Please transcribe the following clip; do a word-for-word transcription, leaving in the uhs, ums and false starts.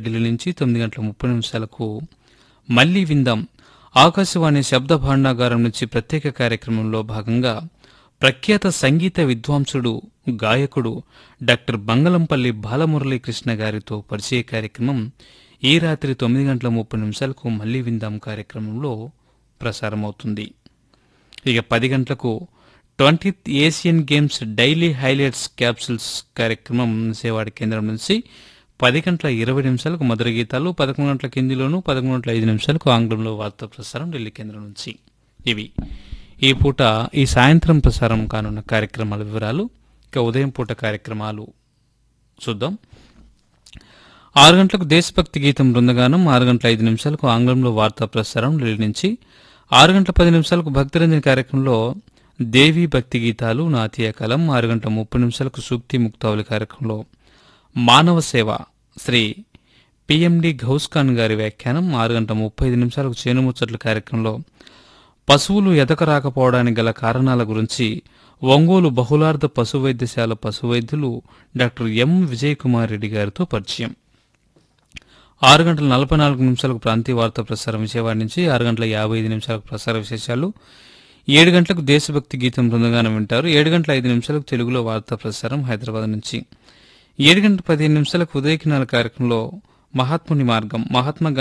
ఢిల్లీ నుంచి తొమ్మిది గంటల ముప్పై నిమిషాలకు మళ్లీ విందాం ఆకాశవాణి శబ్ద భాండాగారం నుంచి ప్రత్యేక కార్యక్రమంలో భాగంగా ప్రఖ్యాత సంగీత విద్వాంసుడు గాయకుడు డాక్టర్ బంగళంపల్లి బాలమురళీకృష్ణ గారితో పరిచయ కార్యక్రమం ఈ రాత్రి తొమ్మిది గంటల ముప్పై నిమిషాలకు మళ్లీ విందాం కార్యక్రమంలో ప్రసారమవుతుంది. ఇక పది గంటలకు twentieth Asian games daily highlights capsules కార్యక్రమం సేవాడి కేంద్రం నుంచి పది గంటల ఇరవై నిమిషాలకు మధుర గీతాలు, పదకొండు గంటల హిందీలోను, పదకొండు గంటల ఐదు నిమిషాలకు ఆంగ్లంలో వార్తా ప్రసారం ఢిల్లీ కేంద్రం నుంచి. ఇవి ఈ పూట ఈ సాయంత్రం ప్రసారం కానున్న కార్యక్రమాల వివరాలు. ఇక ఉదయం పూట కార్యక్రమాలు చూద్దాం. ఆరు గంటలకు దేశభక్తి గీతం బృందగానం, ఆరు గంటల ఐదు నిమిషాలకు ఆంగ్లంలో వార్తా ప్రసారం ఢిల్లీ నుంచి, ఆరు గంటల పది నిమిషాలకు భక్తిరంజన్ కార్యక్రమంలో దేవీ భక్తి గీతాలు నాతీయ కలం, ఆరు గంటల ముప్పై నిమిషాలకు సూక్తి ముక్తావళి కార్యక్రమంలో మానవ సేవ శ్రీ పిఎండి ఘౌస్ఖాన్ గారి వ్యాఖ్యానం, ఆరు గంటల ముప్పై ఐదు నిమిషాలకు చేనుముచ్చట్ల కార్యక్రమంలో పశువులు ఎదక రాకపోవడానికి గల కారణాల గురించి ఒంగోలు బహుళార్థ పశు వైద్యశాల పశు వైద్యులు డాక్టర్ ఎం విజయ్ కుమార్ రెడ్డి గారితో పరిచయం. ఆరు గంటల నలభై నాలుగు నిమిషాలకు ప్రాంతీయ వార్తా ప్రసారం విజయవాడ నుంచి, ఆరు గంటల యాభై ఐదు నిమిషాలకు ప్రసార విశేషాలు, ఏడు గంటలకు దేశభక్తి గీతం బృందగానం వింటారు. ఏడు గంటల ఐదు నిమిషాలకు తెలుగులో వార్తా ప్రసారం హైదరాబాద్ నుంచి, ఏడు గంటల పదిహేను నిమిషాలకు ఉదయకినాల కార్యక్రమంలో మహాత్ముని మార్గం మహాత్మా